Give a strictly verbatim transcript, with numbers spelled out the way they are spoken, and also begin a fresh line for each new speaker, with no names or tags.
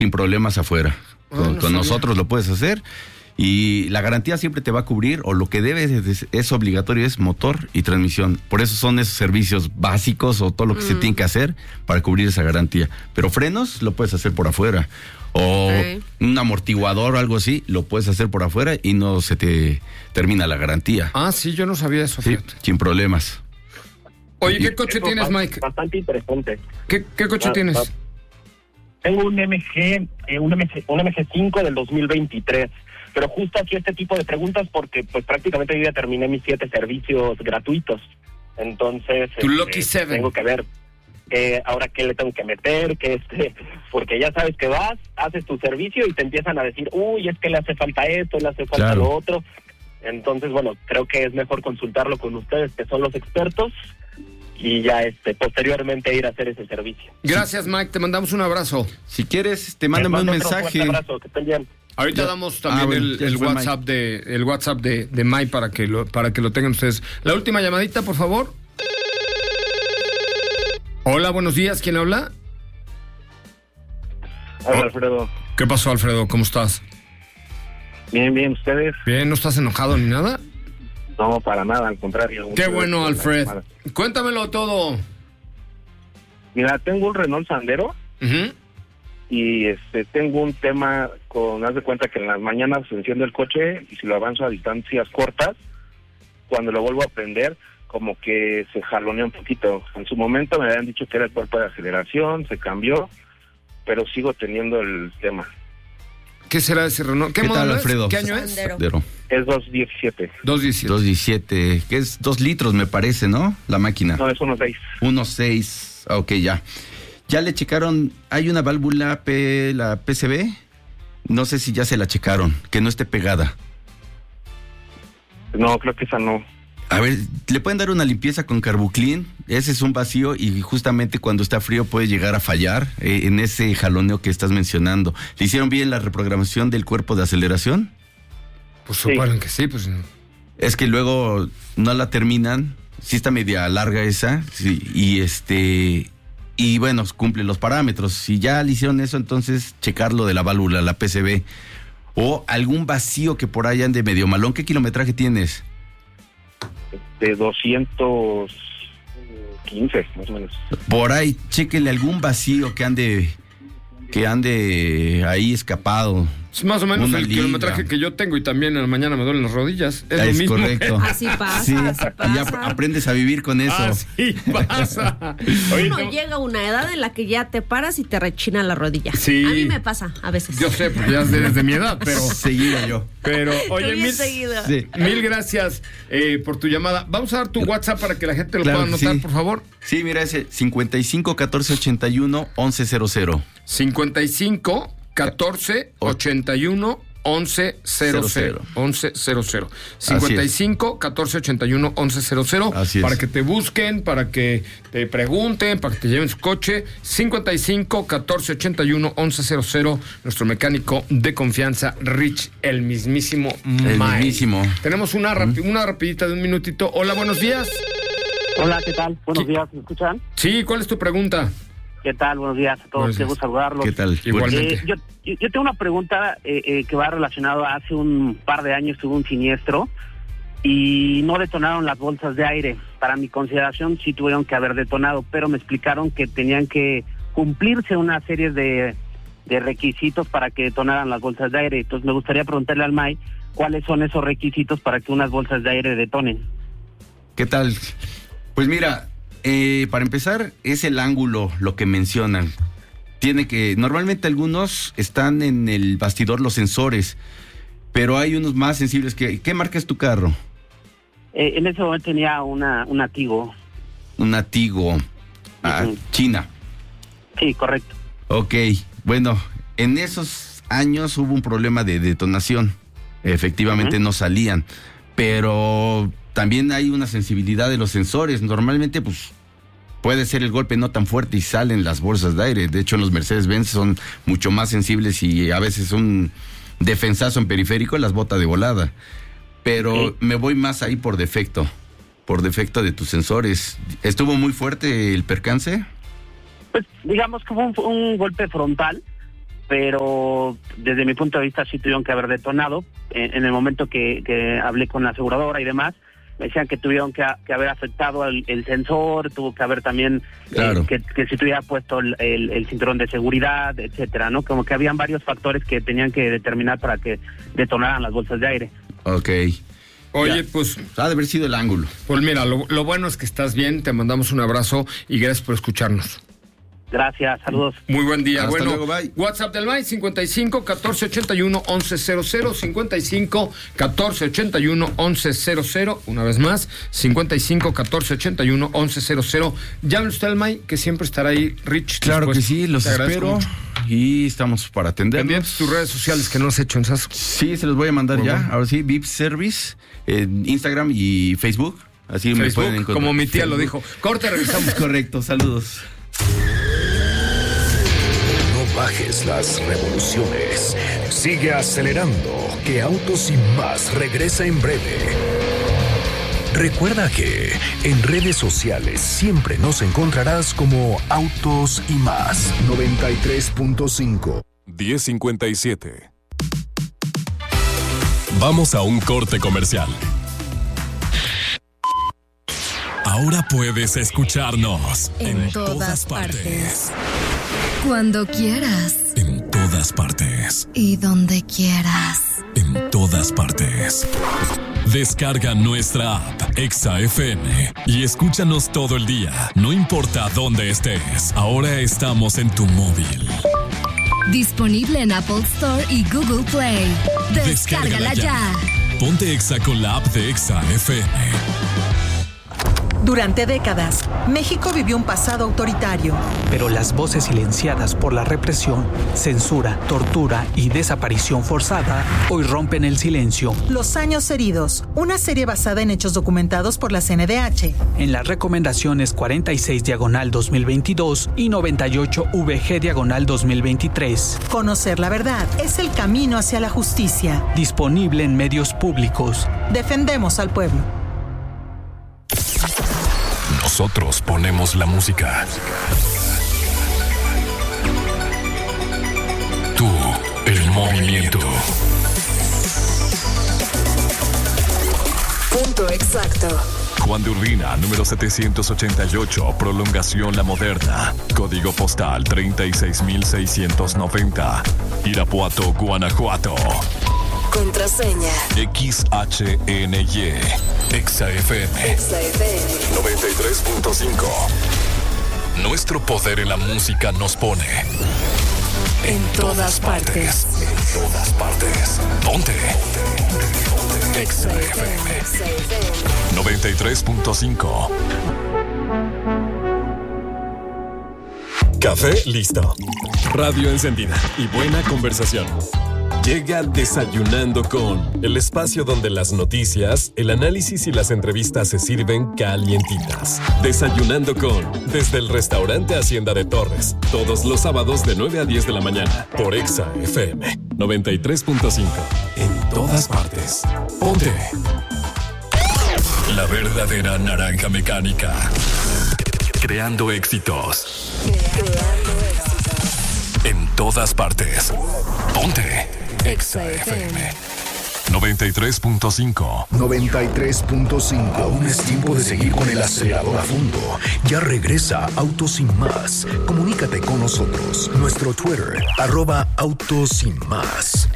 sin problemas afuera.
Ah,
con
no
con nosotros lo puedes hacer. Y la garantía siempre te va a cubrir, o lo que debe es, es obligatorio es motor y transmisión. Por eso son esos servicios básicos o todo lo que mm. se tiene que hacer para cubrir esa garantía. Pero frenos lo puedes hacer por afuera. O okay. un amortiguador o algo así, lo puedes hacer por afuera y no se te termina la garantía.
Ah, sí, yo no sabía eso.
Sí, sin problemas.
Oye, ¿qué coche
eso
tienes,
bastante,
Mike?
Bastante interesante.
¿Qué, qué coche
ah,
tienes?
Ah, tengo un M G, eh, un M G, un M G cinco del dos mil veintitrés. Pero justo aquí este tipo de preguntas porque pues prácticamente yo ya terminé mis siete servicios gratuitos. Entonces
tu
este,
Lucky Seven.
Tengo que ver eh, ahora qué le tengo que meter, que este, porque ya sabes que vas, haces tu servicio y te empiezan a decir, uy, es que le hace falta esto, le hace falta claro. lo otro. Entonces, bueno, creo que es mejor consultarlo con ustedes, que son los expertos, y ya este posteriormente ir a hacer ese servicio.
Gracias, Mike, te mandamos un abrazo.
Si quieres, te mándame un mensaje.
Un abrazo, que estén bien.
Ahorita
ya.
damos también ah, bueno, el, el WhatsApp Mike. de el WhatsApp de, de Mike para que lo para que lo tengan ustedes. La última llamadita, por favor. Hola, buenos días, ¿quién habla?
Hola, Alfredo.
¿Qué pasó, Alfredo? ¿Cómo estás?
Bien, bien, ¿ustedes?
Bien, ¿no estás enojado ni nada?
No, para nada, al contrario.
Qué bueno, Alfred. Cuéntamelo todo.
Mira, tengo un Renault Sandero.
Uh-huh.
Y este tengo un tema con, haz de cuenta que en las mañanas se enciende el coche y si lo avanzo a distancias cortas, cuando lo vuelvo a prender, como que se jalonea un poquito. En su momento me habían dicho que era el cuerpo de aceleración, se cambió, pero sigo teniendo el tema.
¿Qué será ese Renault? ¿Qué,
¿Qué
modelo
tal, Alfredo?
Es? ¿Qué año es?
Sandero.
Es dos diecisiete.
dos diecisiete.
dos diecisiete, que es dos litros me parece, ¿no? La máquina.
No, es uno seis.
uno seis, ok, ya. ¿Ya le checaron? ¿Hay una válvula P, la P C B? No sé si ya se la checaron, que no esté pegada.
No, creo que esa no.
A ver, le pueden dar una limpieza con Carbuclean. Ese es un vacío y justamente cuando está frío puede llegar a fallar eh, en ese jaloneo que estás mencionando. ¿Le hicieron bien la reprogramación del cuerpo de aceleración?
Pues suponen sí. que sí, pues.
Es que luego no la terminan. Sí está media larga esa. Sí, y este... Y bueno, cumple los parámetros. Si ya le hicieron eso, entonces checar lo de la válvula, la P C B. O algún vacío que por ahí ande medio malón. ¿Qué kilometraje tienes?
De doscientos quince, más o menos.
Por ahí, chéquenle algún vacío que ande, que ande ahí escapado.
Es más o menos el liga. Kilometraje que yo tengo y también en la mañana me duelen las rodillas. Es,
es
lo mismo.
Correcto.
Así pasa,
sí.
así pasa.
Y ya aprendes a vivir con eso.
Así pasa.
Oye, Uno no. llega a una edad en la que ya te paras y te rechina la rodilla.
Sí.
A mí me pasa a veces.
Yo sé, porque ya eres de mi edad, pero...
Seguido yo.
Pero, oye, mil,
sí.
mil gracias eh, por tu llamada. Vamos a dar tu WhatsApp para que la gente lo
claro,
pueda anotar,
sí.
por favor.
Sí, mira, ese cincuenta y cinco, catorce, ochenta y uno, once cero cero.
cincuenta y cinco, catorce, ochenta y uno, once cero cero. once cero cero. cincuenta y cinco, catorce, ochenta y uno, once cero cero.
Así es.
Para que te busquen, para que te pregunten, para que te lleven su coche. cincuenta y cinco, catorce, ochenta y uno, once cero cero. Nuestro mecánico de confianza, Rich, el mismísimo
El
Mike.
mismísimo.
Tenemos una, rapi- una rapidita de un minutito. Hola, buenos días.
Hola, ¿qué tal? Buenos
¿Qué?
días, ¿me escuchan?
Sí, ¿cuál es tu pregunta?
¿Qué tal? Buenos días a todos, qué gusto saludarlos.
¿Qué tal?
Igualmente.
Eh, yo, yo tengo una pregunta eh, eh, que va relacionado a hace un par de años tuve un siniestro y no detonaron las bolsas de aire. Para mi consideración sí tuvieron que haber detonado, pero me explicaron que tenían que cumplirse una serie de, de requisitos para que detonaran las bolsas de aire. Entonces me gustaría preguntarle al M A I cuáles son esos requisitos para que unas bolsas de aire detonen.
¿Qué tal? Pues mira, eh, para empezar, es el ángulo lo que mencionan. Tiene que, normalmente algunos están en el bastidor los sensores, pero hay unos más sensibles que, ¿qué marca es tu carro?
Eh, en ese momento tenía una, una Tigo.
Una Tigo, ah,
uh-huh.
China.
Sí, correcto.
Ok, bueno, en esos años hubo un problema de detonación. Efectivamente uh-huh. no salían, pero también hay una sensibilidad de los sensores. Normalmente, pues, puede ser el golpe no tan fuerte y salen las bolsas de aire. De hecho, en los Mercedes-Benz son mucho más sensibles y a veces un defensazo en periférico las bota de volada. Pero okay. me voy más ahí por defecto, por defecto de tus sensores. ¿Estuvo muy fuerte el percance?
Pues digamos que fue un, un golpe frontal, pero desde mi punto de vista sí tuvieron que haber detonado. En, en el momento que, que hablé con la aseguradora y demás, me decían que tuvieron que, que haber afectado el, el sensor, tuvo que haber también,
claro.
eh, que, que se tuviera puesto el, el, el cinturón de seguridad, etcétera, ¿no? Como que habían varios factores que tenían que determinar para que detonaran las bolsas de aire.
Ok.
Oye,
Ya.
pues...
Ha de haber sido el ángulo.
Pues mira, lo, lo bueno es que estás bien, te mandamos un abrazo y gracias por escucharnos.
Gracias, saludos.
Muy buen día.
Hasta
bueno,
luego, bye.
WhatsApp del M A I cincuenta y cinco, catorce ochenta y uno, once cero cero, cincuenta y cinco, catorce ochenta y uno, once cero cero. Una vez más, cincuenta y cinco, catorce ochenta y uno, once cero cero. Llame usted al M A I, que siempre estará ahí, Rich.
Claro
después.
que sí, los
Te agradezco
espero
mucho.
y estamos para atenderlos.
Pendientes tus redes sociales que no has hecho en Sas.
Sí, se los voy a mandar
Muy
ya.
bueno.
Ahora sí, V I P Service en Instagram y Facebook. Así me
Facebook,
pueden encontrar.
como mi tía lo
Facebook.
dijo. Corte, revisamos.
Correcto, saludos.
No bajes las revoluciones. Sigue acelerando, que Autos y Más regresa en breve. Recuerda que en redes sociales siempre nos encontrarás como Autos y Más. noventa y tres punto cinco.
diez cincuenta y siete. Vamos a un corte comercial. Ahora puedes escucharnos
En todas partes. Cuando quieras.
En todas partes.
Y donde quieras.
En todas partes. Descarga nuestra app Exa F M y escúchanos todo el día, no importa dónde estés. Ahora estamos en tu móvil.
Disponible en Apple Store y Google Play. Descárgala ya.
Ponte Exa con la app de Exa F M.
Durante décadas, México vivió un pasado autoritario.
Pero las voces silenciadas por la represión, censura, tortura y desaparición forzada hoy rompen el silencio.
Los años heridos, una serie basada en hechos documentados por la C N D H.
En las recomendaciones cuarenta y seis diagonal dos mil veintidós y noventa y ocho V G diagonal dos mil veintitrés.
Conocer la verdad es el camino hacia la justicia.
Disponible en medios públicos.
Defendemos al pueblo.
Nosotros ponemos la música. Tú, el movimiento.
Punto exacto.
Juan de Urbina, número setecientos ochenta y ocho, Prolongación La Moderna. Código postal treinta y seis mil seiscientos noventa. Irapuato, Guanajuato.
Contraseña.
X H N Y. Exa F M.
Exa F M.
noventa y tres punto cinco. Nuestro poder en la música nos pone
En todas partes.
En todas partes. Ponte. Exa F M. noventa y tres punto cinco. Café listo. Radio encendida y buena conversación. Llega Desayunando con, el espacio donde las noticias, el análisis y las entrevistas se sirven calientitas. Desayunando con, desde el restaurante Hacienda de Torres, todos los sábados de nueve a diez de la mañana, por Exa F M noventa y tres punto cinco. En todas partes. Ponte. La verdadera naranja mecánica. Creando éxitos.
Creando éxitos.
En todas partes. Ponte. Exa F M noventa y tres punto cinco.
noventa y tres punto cinco. Aún es tiempo de seguir con el acelerador a fondo. Ya regresa Autos Sin Más. Comunícate con nosotros. Nuestro Twitter, arroba Autos Sin Más.